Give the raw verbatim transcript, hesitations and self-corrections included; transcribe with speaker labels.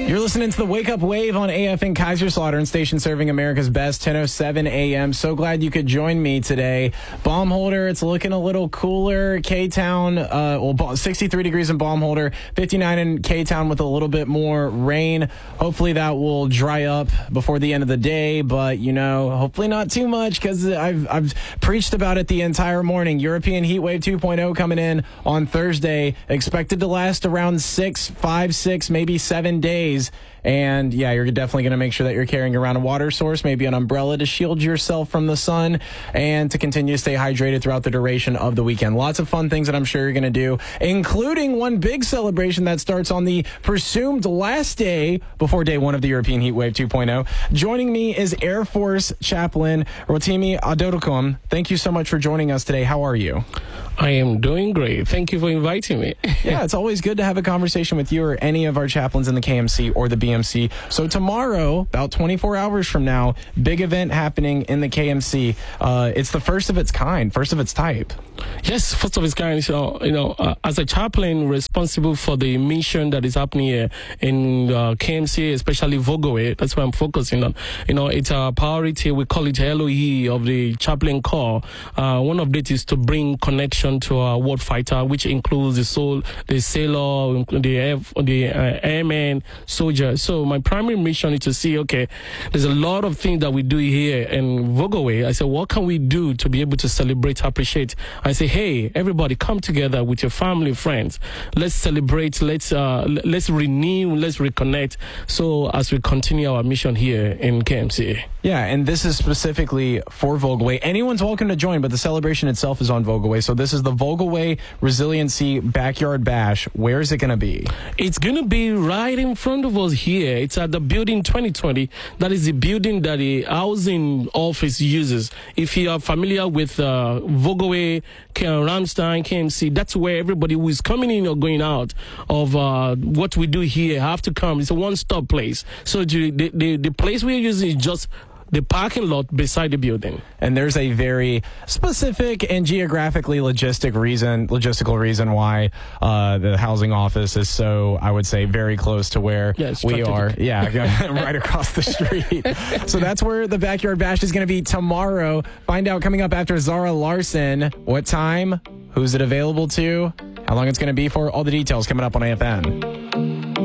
Speaker 1: You're listening to the Wake Up Wave on A F N Kaiserslautern station serving America's best, ten oh seven a m. So glad you could join me today. Baumholder, it's looking a little cooler. K-Town, uh, well, sixty-three degrees in Baumholder, fifty-nine in K-Town with a little bit more rain. Hopefully that will dry up before the end of the day, but, you know, hopefully not too much because I've, I've preached about it the entire morning. European Heat Wave two point oh coming in on Thursday, expected to last around six, five, six, maybe seven days. And yeah, you're definitely going to make sure that you're carrying around a water source, maybe an umbrella to shield yourself from the sun and to continue to stay hydrated throughout the duration of the weekend. Lots of fun things that I'm sure you're going to do, including one big celebration that starts on the presumed last day before day one of the European Heat Wave two point oh. Joining me is Air Force Chaplain Rotimi Adodokum. Thank you so much for joining us today. How are you?
Speaker 2: I am doing great. Thank you for inviting me.
Speaker 1: Yeah, it's always good to have a conversation with you or any of our chaplains in the K M C or the B M C. So tomorrow, about twenty-four hours from now, big event happening in the K M C. Uh, it's the first of its kind, first of its type.
Speaker 2: Yes, first of its kind. So, you know, uh, as a chaplain responsible for the mission that is happening here in uh, K M C, especially Vogowe, that's what I'm focusing on. You know, it's a priority. We call it L O E of the chaplain corps. Uh, one of it is to bring connection to our warfighter, which includes the soul, the sailor, the air, the uh, airman, soldier. So my primary mission is to see, okay, there's a lot of things that we do here in Vogowe. I said, what can we do to be able to celebrate, appreciate? I say, hey, everybody, come together with your family, friends. Let's celebrate. Let's uh, let's renew. Let's reconnect. So as we continue our mission here in K M C.
Speaker 1: Yeah, and this is specifically for Vogowe. Anyone's welcome to join, but the celebration itself is on Vogowe. So this is the Vogowe Resiliency Backyard Bash. Where is it going to be?
Speaker 2: It's going to be right in front of us here. It's at the building twenty twenty. That is the building that the housing office uses. If you are familiar with uh, Vogowe, Ramstein, K M C, that's where everybody who is coming in or going out of uh, what we do here have to come. It's a one-stop place. So the, the, the place we're using is just the parking lot beside the building.
Speaker 1: And there's a very specific and geographically logistic reason, logistical reason why uh, the housing office is so, I would say, very close to where
Speaker 2: yeah,
Speaker 1: we are. Yeah, right across the street. So that's where the Backyard Bash is going to be tomorrow. Find out coming up after Zara Larson. What time? Who's it available to? How long it's going to be for? All the details coming up on A F N.